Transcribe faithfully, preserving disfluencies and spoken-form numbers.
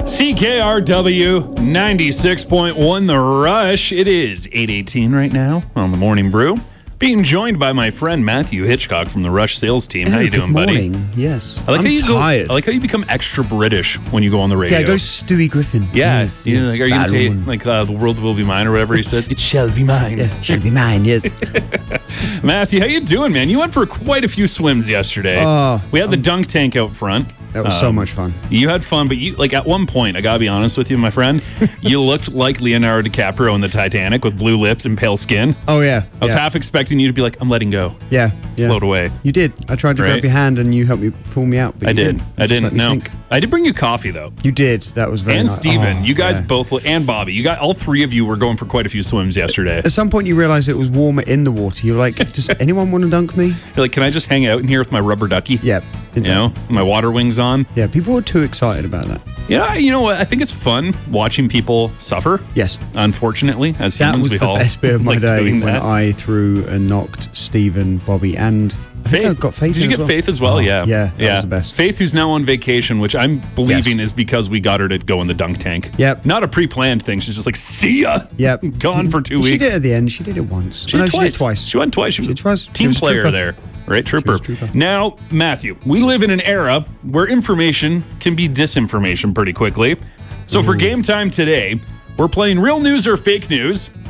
C K R W ninety-six point one The Rush. It is eight eighteen right now on the Morning Brew. Being joined by my friend Matthew Hitchcock from the Rush sales team. How Oh, you doing, good buddy? morning. Yes. I like I'm how you tired. Go, I like how you become extra British when you go on the radio. yeah, go Stewie Griffin. Yeah, Yes, yeah, yes. like, are you gonna Bad say woman. like uh, the world will be mine or whatever he says? It shall be mine. Yeah, shall be mine, yes. Matthew, how you doing, man? You went for quite a few swims yesterday. Oh, we had the dunk tank out front. That was so much fun. You had fun, but you like at one point, I gotta be honest with you, my friend, you looked like Leonardo DiCaprio in the Titanic with blue lips and pale skin. Oh, yeah. I was yeah. half expecting you to be like, I'm letting go. Yeah, yeah. Float away. You did. I tried to Right? grab your hand and you helped me pull me out. But I you did. didn't. I You just didn't. let me No. sink. I did bring you coffee though. You did. That was very And nice. Steven. Oh, you guys yeah. both, and Bobby. You got all three of you were going for quite a few swims yesterday. At some point, you realized it was warmer in the water. You're like, does anyone want to dunk me? You're like, can I just hang out in here with my rubber ducky? Yeah. You know, my water wings on. Yeah, people were too excited about that. Yeah, you know what? I think it's fun watching people suffer. Yes. Unfortunately, as That humans, was we the all best bit of my like day doing when that. I threw and knocked Stephen, Bobby, and I think I Faith. got Faith. Did you in get as well. Faith as well? Oh, yeah. Yeah, that was the best. Faith, who's now on vacation, which I'm believing Yes. is because we got her to go in the dunk tank. Yep. Not a pre-planned thing. She's just like, see ya. Yep. Gone for two She weeks. did it at the end. She did it once. She No, did twice. She did twice. She went twice. She was She did a twice. team She was a player trooper. there. Right, trooper. was a trooper. Now, Matthew, we live in an era where information can be disinformation pretty quickly. So for game time today, we're playing real news or fake news.